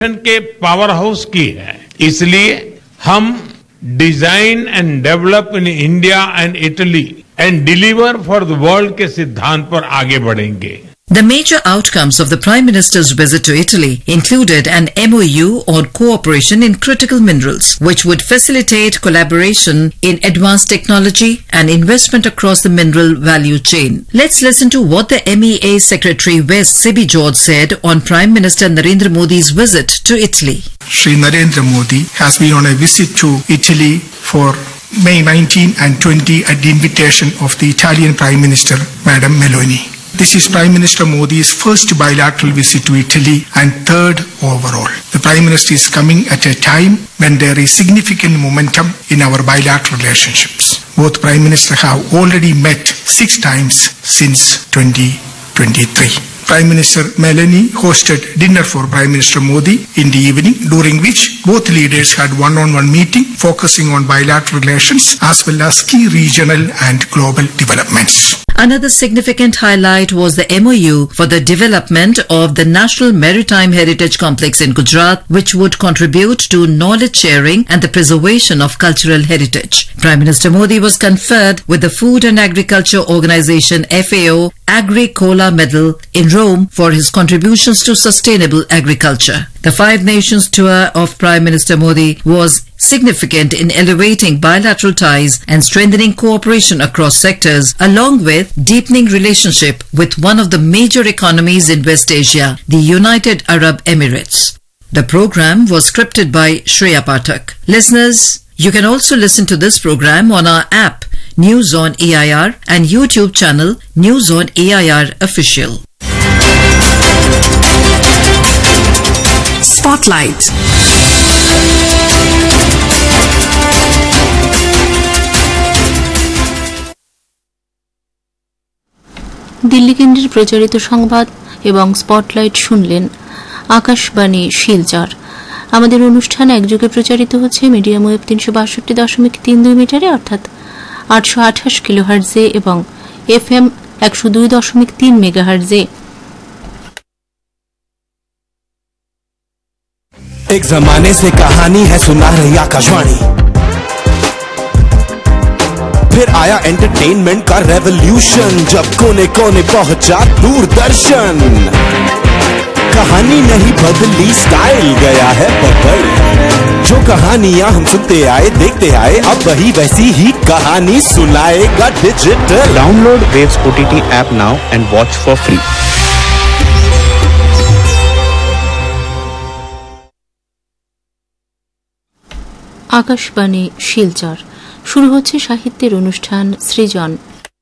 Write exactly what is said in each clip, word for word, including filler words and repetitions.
के power house की है, इसलिए हम design and develop in India and Italy and deliver for the world के सिद्धांत पर आगे बढ़ेंगे. The major outcomes of the Prime Minister's visit to Italy included an M O U on cooperation in critical minerals, which would facilitate collaboration in advanced technology and investment across the mineral value chain. Let's listen to what the M E A Secretary West Sibi George said on Prime Minister Narendra Modi's visit to Italy. Shri Narendra Modi has been on a visit to Italy for May nineteenth and twentieth at the invitation of the Italian Prime Minister, Madam Meloni. This is Prime Minister Modi's first bilateral visit to Italy and third overall. The Prime Minister is coming at a time when there is significant momentum in our bilateral relationships. Both Prime Ministers have already met six times since twenty twenty-three. Prime Minister Meloni hosted dinner for Prime Minister Modi in the evening, during which both leaders had one-on-one meeting focusing on bilateral relations as well as key regional and global developments. Another significant highlight was the M O U for the development of the National Maritime Heritage Complex in Gujarat, which would contribute to knowledge sharing and the preservation of cultural heritage. Prime Minister Modi was conferred with the Food and Agriculture Organization F A O Agricola Medal in Rome for his contributions to sustainable agriculture. The Five Nations tour of Prime Minister Modi was significant in elevating bilateral ties and strengthening cooperation across sectors, along with deepening relationship with one of the major economies in West Asia, the United Arab Emirates. The program was scripted by Shreya Pathak. Listeners, you can also listen to this program on our app, News on A I R, and YouTube channel, News on A I R Official. Spotlight. Delhi কেন্দ্রের প্রচারিত সংবাদ এবং spotlight শুনলেন আকাশবাণী শিলচর। আমাদের অনুষ্ঠান একযোগে প্রচারিত হচ্ছে মিডিয়াম ওয়েভ তিনশো বাষট্টি দশমিক তিন দুই মিটারে অর্থাৎ আটশো আঠাশ কিলোহার্টজে এবং এফ এম একশো দুই দশমিক তিন মেগাহার্টজে। एक जमाने से कहानी है सुना रही आकाशवाणी, फिर आया एंटरटेनमेंट का रेवोल्यूशन, जब कोने कोने पहुंचा दूरदर्शन। कहानी नहीं बदली, स्टाइल गया है बदल, जो कहानियां हम सुनते आए देखते आए अब वही वैसी ही कहानी सुनाएगा digital. Download waves OTT app now and watch for free. Akashvani Silchar শুরু হচ্ছে সাহিত্যের অনুষ্ঠান সৃজন।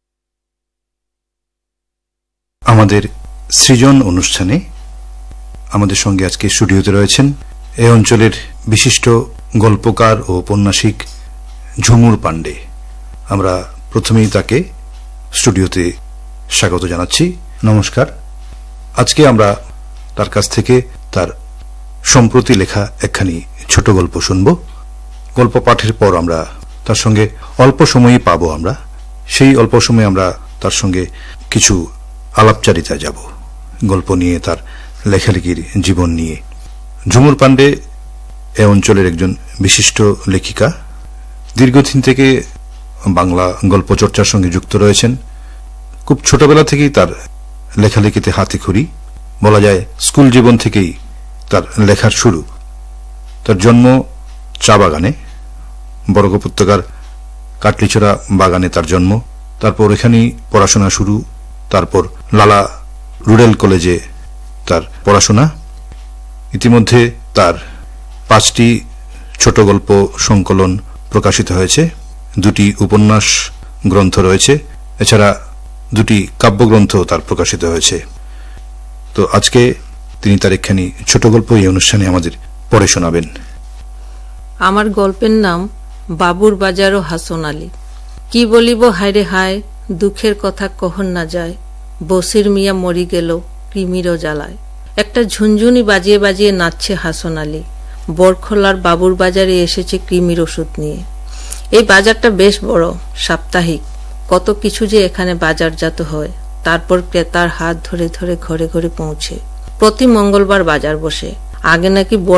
আমাদের সৃজন অনুষ্ঠানে আমাদের সঙ্গে আজকে স্টুডিওতে রয়েছেন এই অঞ্চলের বিশিষ্ট গল্পকার ও ঔপন্যাসিক ঝুমুর পান্ডে। আমরা প্রথমেই তাকে স্টুডিওতে স্বাগত জানাচ্ছি। নমস্কার। আজকে আমরা তার কাছ থেকে তার সম্প্রতি লেখা একখানি ছোট গল্প শুনব। গল্প পাঠের পর আমরা তার সঙ্গে অল্প সময়ই পাবো, আমরা সেই অল্প সময়ে আমরা তার সঙ্গে কিছু আলাপচারিতায় যাব গল্প নিয়ে, তার লেখালেখির জীবন নিয়ে। ঝুমুর পান্ডে এ অঞ্চলের একজন বিশিষ্ট লেখিকা, দীর্ঘদিন থেকে বাংলা গল্প চর্চার সঙ্গে যুক্ত রয়েছেন। খুব ছোটবেলা থেকেই তার লেখালেখিতে হাতেখড়ি, বলা যায় স্কুল জীবন থেকেই তার লেখার শুরু। তার জন্ম চা বাগানে, বরগ উপত্যকার কাটলিছড়া বাগানে তার জন্ম। তারপর এখানেই পড়াশোনা শুরু, তারপর লালা রুরাল কলেজে তার পড়াশোনা। ইতিমধ্যে তার পাঁচটি ছোট গল্প সংকলন প্রকাশিত হয়েছে, দুটি উপন্যাস গ্রন্থ রয়েছে, এছাড়া দুটি কাব্যগ্রন্থ তার প্রকাশিত হয়েছে। তো আজকে তিনি তার একখানি ছোট গল্প এই অনুষ্ঠানে আমাদের পড়ে শোনাবেন। আমার গল্পের নাম বাবুর বাজার ও হাসন আলী। কি বলিব হায়রে হায়, দুঃখের কথা কহন না যায়, বসির মিয়া মরি গেল কৃমিরও জ্বালায়। একটা ঝুনঝুনি বাজিয়ে বাজিয়ে নাচছে হাসন আলী। বরখোলার বাবুর বাজারে এসেছে কৃমির ওষুধ নিয়ে। এই বাজারটা বেশ বড়, সাপ্তাহিক, কত কিছু যে এখানে বাজারজাত হয়। তারপর ক্রেতার হাত ধরে ধরে ঘরে ঘরে পৌঁছে। প্রতি মঙ্গলবার বাজার বসে। আগে নাকি